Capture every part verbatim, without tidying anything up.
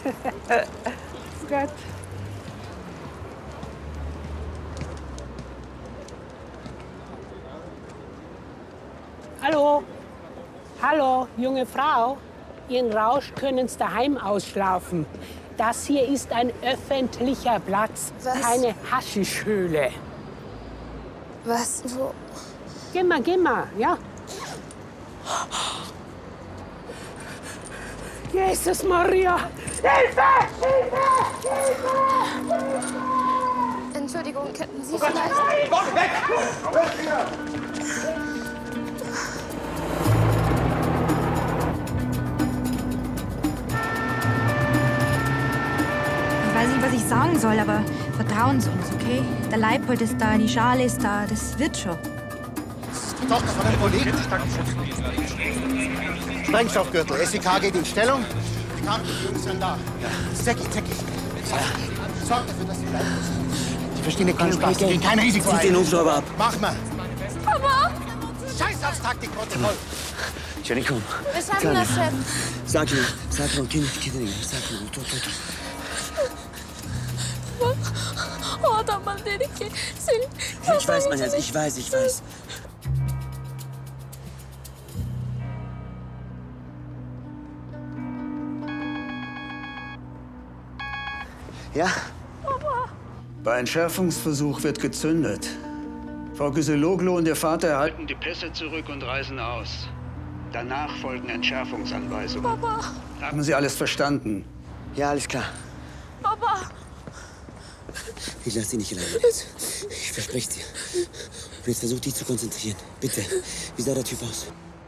Gott. Hallo? Hallo, junge Frau. Ihren Rausch können Sie daheim ausschlafen. Das hier ist ein öffentlicher Platz, Was? keine Haschischhöhle. Was? Wo? Geh mal, geh mal, ja? Jesus Maria! Hilfe! Hilfe! Hilfe! Entschuldigung, könnten Sie Oh Gott, vielleicht... nein! Weg! Ich weiß nicht, was ich sagen soll, aber vertrauen Sie uns, okay? Der Leipold ist da, die Schale ist da, das wird schon. Die Tochter von einem Kollegen. Sprengstoffgürtel, S E K geht in Stellung. Die Krankenjungs sind da. Zecki, Zecki. Sorg dafür, dass sie bleiben müssen. Die verstehen keinen Spaß, die gehen kein Risiko ein. Zieh den Hubschrauber ab. Mach mal. Papa! Scheiß aufs Taktikprotokoll. Jenny, komm. Was haben wir, Chef? Sag ihm, sag ihm, Kind, Kind, sag ihm, tot, tot. Oh, da mal den ich... Ich weiß, mein Herz, ich weiß, ich weiß. Ja? Papa! Bei Entschärfungsversuch wird gezündet. Frau Kyseloglu und ihr Vater erhalten die Pässe zurück und reisen aus. Danach folgen Entschärfungsanweisungen. Papa! Haben Sie alles verstanden? Ja, alles klar. Papa! Ich lass dich nicht alleine. Ich verspreche dir. Und jetzt versuch dich zu konzentrieren. Bitte. Wie sah der Typ aus?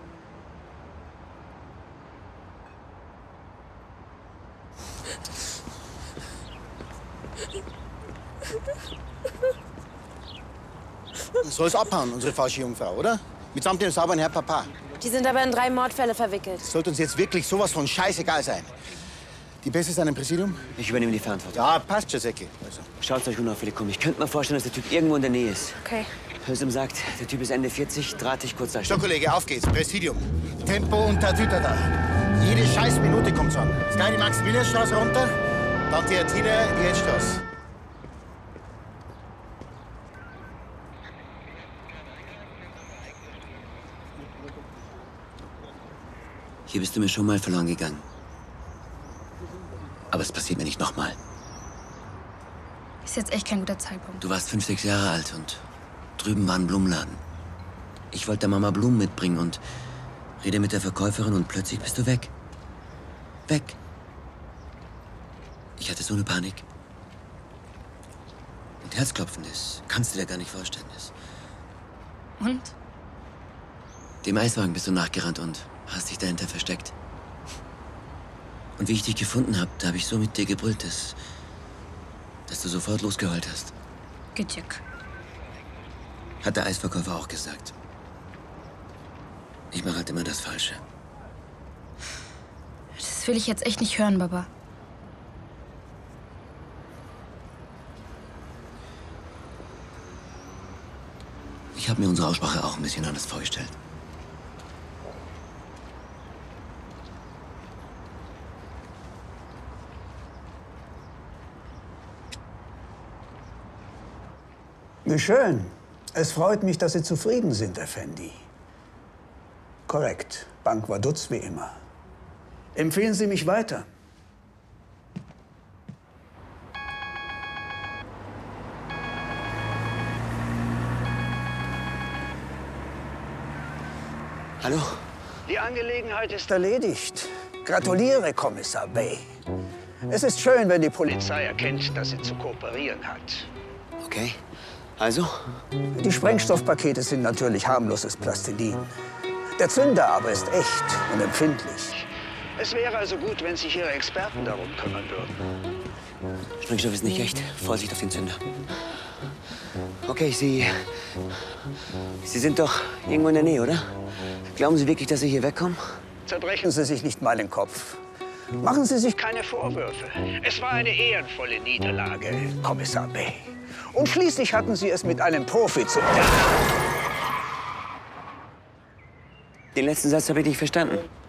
Soll es abhauen, unsere falsche Jungfrau, oder? Mitsamt dem sauberen Herr Papa. Die sind aber in drei Mordfälle verwickelt. Das sollte uns jetzt wirklich sowas von scheißegal sein. Die Pässe sind im Präsidium? Ich übernehme die Verantwortung. Ja, passt schon, Säcki. Also. Schaut euch unauffällig um. Ich könnte mir vorstellen, dass der Typ irgendwo in der Nähe ist. Okay. Hölsem sagt, der Typ ist Ende vierzig, drahtig, kurz da So, stehen. Kollege, auf geht's. Präsidium. Tempo und Tatüta da. Jede scheiß Minute kommt's an. Jetzt gleich die Maximilianstraße runter, dann die Theatine, die Edstraße. Hier bist du mir schon mal verloren gegangen. Aber es passiert mir nicht nochmal. Ist jetzt echt kein guter Zeitpunkt. Du warst fünf, sechs Jahre alt und drüben war ein Blumenladen. Ich wollte der Mama Blumen mitbringen und rede mit der Verkäuferin und plötzlich bist du weg. Weg. Ich hatte so eine Panik. Und Herzklopfen, das kannst du dir gar nicht vorstellen. Das. Und? Dem Eiswagen bist du nachgerannt und hast dich dahinter versteckt. Und wie ich dich gefunden habe, da habe ich so mit dir gebrüllt, dass, dass du sofort losgeheult hast. Gütjek. Hat der Eisverkäufer auch gesagt. Ich mache halt immer das Falsche. Das will ich jetzt echt nicht hören, Baba. Ich habe mir unsere Aussprache auch ein bisschen anders vorgestellt. Wie schön. Es freut mich, dass Sie zufrieden sind, Effendi. Korrekt. Bank war Dutz wie immer. Empfehlen Sie mich weiter. Hallo? Die Angelegenheit ist erledigt. Gratuliere, Kommissar Bay. Es ist schön, wenn die Polizei erkennt, dass sie zu kooperieren hat. Okay. Also? Die Sprengstoffpakete sind natürlich harmloses Plastilin. Der Zünder aber ist echt und empfindlich. Es wäre also gut, wenn sich Ihre Experten darum kümmern würden. Sprengstoff ist nicht echt. Vorsicht auf den Zünder. Okay, Sie... Sie sind doch irgendwo in der Nähe, oder? Glauben Sie wirklich, dass Sie hier wegkommen? Zerbrechen Sie sich nicht mal den Kopf. Machen Sie sich keine Vorwürfe. Es war eine ehrenvolle Niederlage, Kommissar Bay. Und schließlich hatten Sie es mit einem Profi zu tun. Den letzten Satz habe ich nicht verstanden.